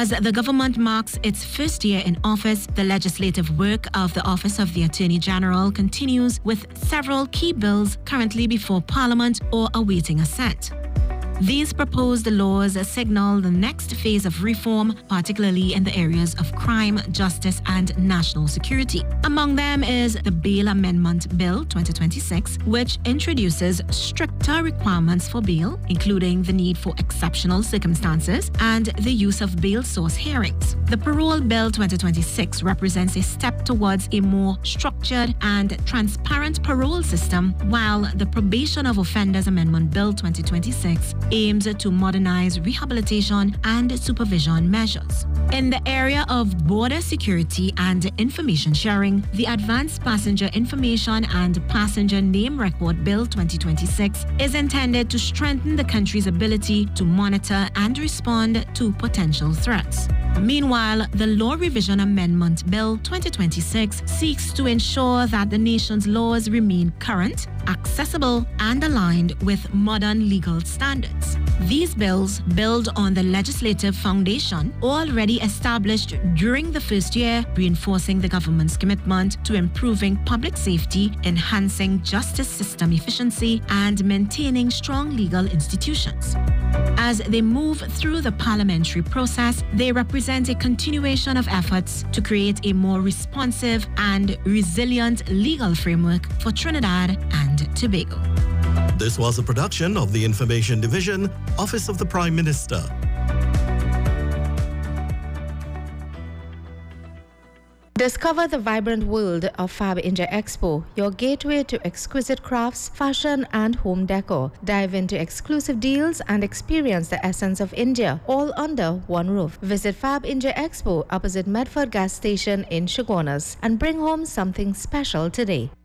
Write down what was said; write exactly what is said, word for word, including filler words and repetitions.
As the government marks its first year in office, the legislative work of the Office of the Attorney General continues with several key bills currently before Parliament or awaiting assent. These proposed laws signal the next phase of reform, particularly in the areas of crime, justice, and national security. Among them is the Bail Amendment Bill twenty twenty-six, which introduces stricter requirements for bail, including the need for exceptional circumstances and the use of bail source hearings. The Parole Bill twenty twenty-six represents a step towards a more structured and transparent parole system, while the Probation of Offenders Amendment Bill twenty twenty-six aims to modernize rehabilitation and supervision measures. In the area of border security and information sharing, the Advanced Passenger Information and Passenger Name Record Bill twenty twenty-six is intended to strengthen the country's ability to monitor and respond to potential threats. Meanwhile, the Law Revision Amendment Bill twenty twenty-six seeks to ensure that the nation's laws remain current, accessible, and aligned with modern legal standards. These bills build on the legislative foundation already established during the first year, reinforcing the government's commitment to improving public safety, enhancing justice system efficiency, and maintaining strong legal institutions. As they move through the parliamentary process, they represent a continuation of efforts to create a more responsive and resilient legal framework for Trinidad and Tobago. This was a production of the Information Division, Office of the Prime Minister. Discover the vibrant world of Fab India Expo, your gateway to exquisite crafts, fashion, and home decor. Dive into exclusive deals and experience the essence of India, all under one roof. Visit Fab India Expo opposite Medford Gas Station in Chaguanas and bring home something special today.